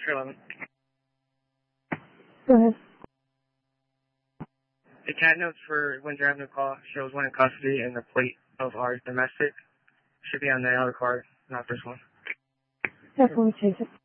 11. Go ahead. The cat notes for Windsor Avenue call shows one in custody, and the plate of our domestic should be on the other card, not this one. Definitely chase it.